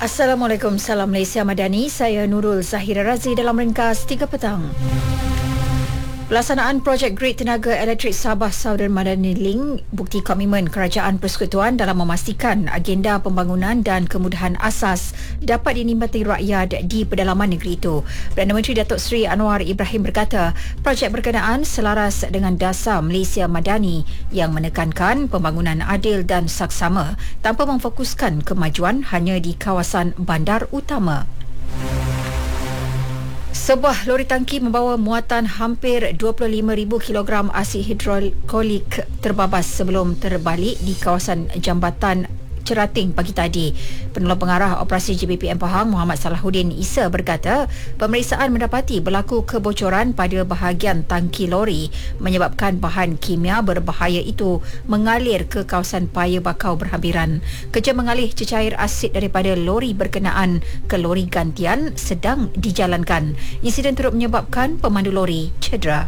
Assalamualaikum, salam Malaysia Madani. Saya Nurul Zahira Razi dalam ringkas 3 petang. Pelaksanaan projek grid tenaga elektrik Sabah Southern Madani Link bukti komitmen Kerajaan Persekutuan dalam memastikan agenda pembangunan dan kemudahan asas dapat dinikmati rakyat di pedalaman negeri itu. Perdana Menteri Datuk Seri Anwar Ibrahim berkata, projek berkenaan selaras dengan dasar Malaysia Madani yang menekankan pembangunan adil dan saksama tanpa memfokuskan kemajuan hanya di kawasan bandar utama. Sebuah lori tangki membawa muatan hampir 25,000 kilogram asid hidrokolik terbabas sebelum terbalik di kawasan Jambatan Cerating pagi tadi. Penolong Pengarah Operasi JBPM Pahang Muhammad Salahuddin Isa berkata, pemeriksaan mendapati berlaku kebocoran pada bahagian tangki lori menyebabkan bahan kimia berbahaya itu mengalir ke kawasan paya bakau berhampiran. Kerja mengalih cecair asid daripada lori berkenaan ke lori gantian sedang dijalankan. Insiden turut menyebabkan pemandu lori cedera.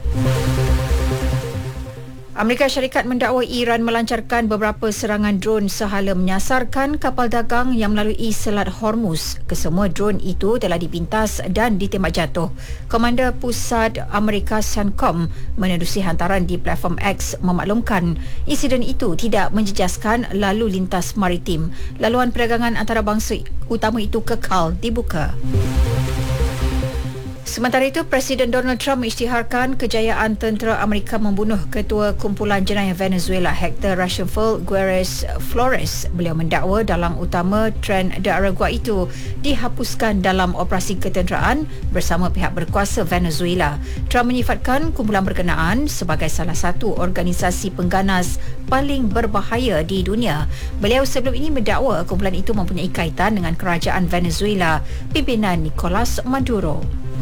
Amerika Syarikat mendakwa Iran melancarkan beberapa serangan drone sehala menyasarkan kapal dagang yang melalui Selat Hormuz. Kesemua drone itu telah dipintas dan ditembak jatuh. Komander Pusat Amerika CENTCOM menerusi hantaran di platform X memaklumkan insiden itu tidak menjejaskan lalu lintas maritim. Laluan perdagangan antarabangsa utama itu kekal dibuka. Sementara itu, Presiden Donald Trump mengisytiharkan kejayaan tentera Amerika membunuh Ketua Kumpulan Jenayah Venezuela Hector Rafael Guterres Flores. Beliau mendakwa dalang utama Tren de Aragua itu dihapuskan dalam operasi ketenteraan bersama pihak berkuasa Venezuela. Trump menyifatkan kumpulan berkenaan sebagai salah satu organisasi pengganas paling berbahaya di dunia. Beliau sebelum ini mendakwa kumpulan itu mempunyai kaitan dengan kerajaan Venezuela pimpinan Nicolas Maduro.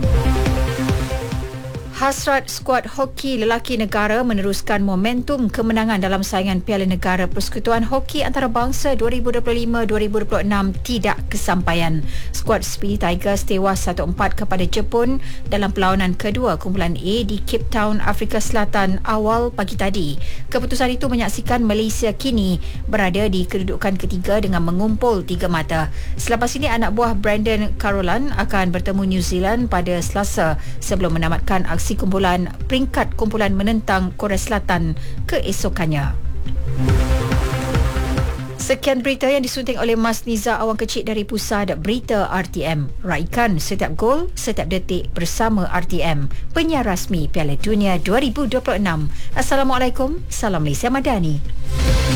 Hasrat skuad hoki lelaki negara meneruskan momentum kemenangan dalam saingan Piala Negara Persekutuan Hoki Antarabangsa 2025-2026 tidak kesampaian. Skuad Speedy Tigers tewas 1-4 kepada Jepun dalam perlawanan kedua kumpulan A di Cape Town, Afrika Selatan awal pagi tadi. Keputusan itu menyaksikan Malaysia kini berada di kedudukan ketiga dengan mengumpul 3 mata. Selepas ini anak buah Brandon Carolan akan bertemu New Zealand pada Selasa sebelum menamatkan aksi kumpulan peringkat kumpulan menentang Korea Selatan keesokannya. Sekian berita yang disunting oleh Mas Niza Awang Kecil dari Pusat Berita RTM. Raikan setiap gol, setiap detik bersama RTM, penyiar rasmi Piala Dunia 2026. Assalamualaikum, salam Malaysia Madani.